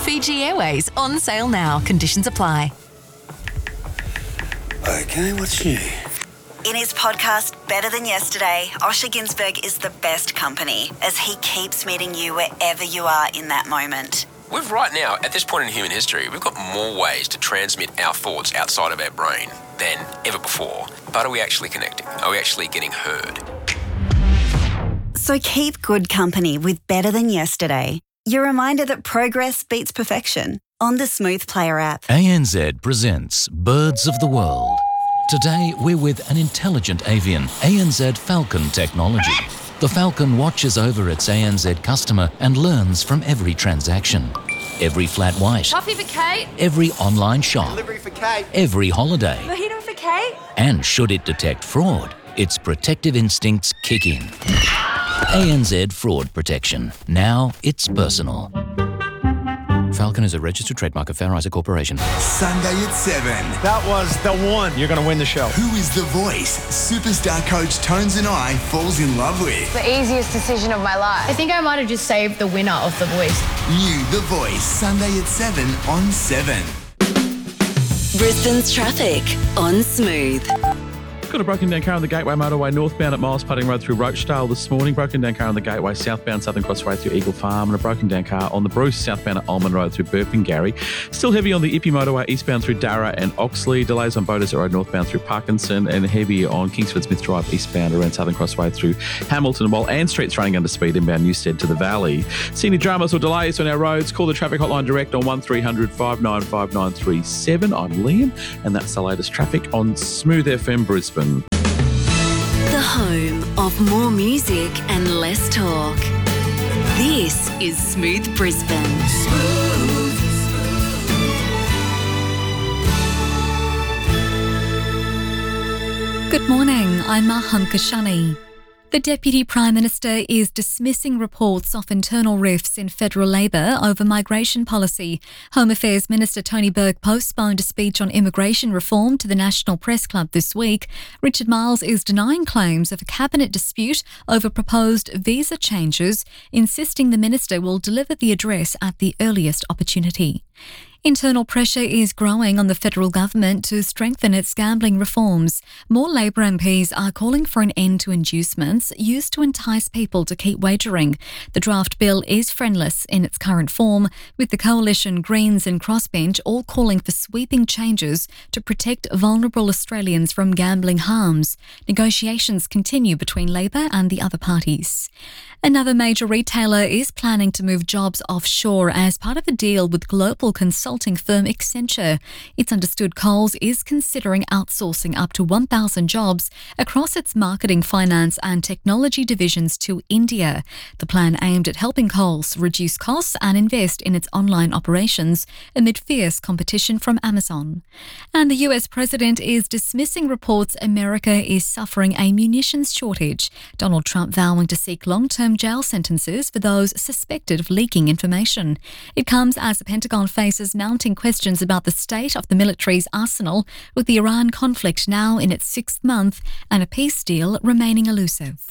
Fiji Airways on sale now. Conditions apply. Okay, what's new? In his podcast, Better Than Yesterday, Osher Günsberg is the best company as he keeps meeting you wherever you are in that moment. We've right now, at this point in human history, we've got more ways to transmit our thoughts outside of our brain than ever before. But are we actually connecting? Are we actually getting heard? So keep good company with Better Than Yesterday. Your reminder that progress beats perfection on the Smooth Player app. ANZ presents Birds of the World. Today, we're with an intelligent avian, ANZ Falcon technology. The Falcon watches over its ANZ customer and learns from every transaction. Every flat white. Coffee for Kate. Every online shop. Delivery for Kate. Every holiday. Mojito for Kate. And should it detect fraud, its protective instincts kick in. ANZ Fraud Protection. Now it's personal. Falcon is a registered trademark of Fair Isaac Corporation. Sunday at 7. That was the one. You're going to win the show. Who is the voice superstar coach Tones and I falls in love with? The easiest decision of my life. I think I might have just saved the winner of The Voice. You, The Voice, Sunday at 7 on 7. Brisbane's traffic on Smooth. Got a broken down car on the Gateway Motorway northbound at Miles Putting Road through Rochdale this morning. Broken down car on the Gateway southbound Southern Crossway through Eagle Farm, and a broken down car on the Bruce southbound at Ulman Road through Burpengary. Still heavy on the Ippy Motorway eastbound through Darra and Oxley. Delays on Bodas Road northbound through Parkinson, and heavy on Kingsford Smith Drive eastbound around Southern Crossway through Hamilton, while Ann Street's running under speed inbound Newstead to the Valley. See any dramas or delays on our roads? Call the traffic hotline direct on 1300 595 937. I'm Liam, and that's the latest traffic on Smooth FM Brisbane. The home of more music and less talk. This is Smooth Brisbane. Good morning, I'm Maham Kashani. The Deputy Prime Minister is dismissing reports of internal rifts in federal Labor over migration policy. Home Affairs Minister Tony Burke postponed a speech on immigration reform to the National Press Club this week. Richard Marles is denying claims of a cabinet dispute over proposed visa changes, insisting the minister will deliver the address at the earliest opportunity. Internal pressure is growing on the federal government to strengthen its gambling reforms. More Labor MPs are calling for an end to inducements used to entice people to keep wagering. The draft bill is friendless in its current form, with the Coalition, Greens and Crossbench all calling for sweeping changes to protect vulnerable Australians from gambling harms. Negotiations continue between Labor and the other parties. Another major retailer is planning to move jobs offshore as part of a deal with global consulting firm Accenture. It's understood Coles is considering outsourcing up to 1,000 jobs across its marketing, finance and technology divisions to India. The plan aimed at helping Coles reduce costs and invest in its online operations amid fierce competition from Amazon. And the US president is dismissing reports America is suffering a munitions shortage. Donald Trump vowing to seek long-term jail sentences for those suspected of leaking information. It comes as the Pentagon faces mounting questions about the state of the military's arsenal, with the Iran conflict now in its 6th month and a peace deal remaining elusive.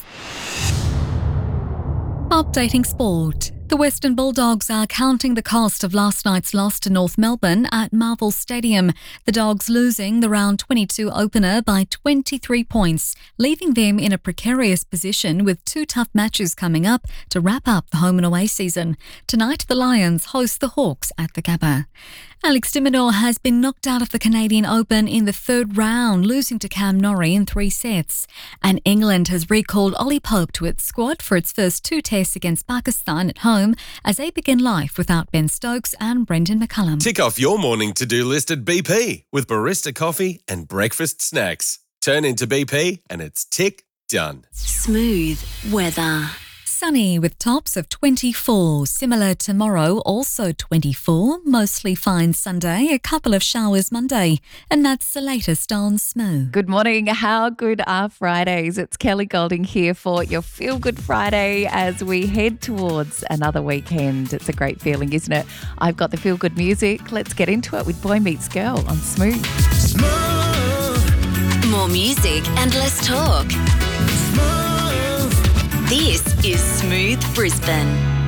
Updating sport. The Western Bulldogs are counting the cost of last night's loss to North Melbourne at Marvel Stadium. The Dogs losing the round 22 opener by 23 points, leaving them in a precarious position with 2 tough matches coming up to wrap up the home and away season. Tonight, the Lions host the Hawks at the Gabba. Alex de Minaur has been knocked out of the Canadian Open in the 3rd round, losing to Cam Norrie in 3 sets. And England has recalled Ollie Pope to its squad for its first 2 tests against Pakistan at home as they begin life without Ben Stokes and Brendan McCullum. Tick off your morning to-do list at BP with barista coffee and breakfast snacks. Turn into BP and it's tick done. Smooth weather. Sunny with tops of 24. Similar tomorrow, also 24. Mostly fine Sunday, a couple of showers Monday. And that's the latest on Smooth. Good morning. How good are Fridays? It's Kelly Golding here for your Feel Good Friday as we head towards another weekend. It's a great feeling, isn't it? I've got the Feel Good music. Let's get into it with Boy Meets Girl on Smooth. More music and less talk. This is Smooth Brisbane.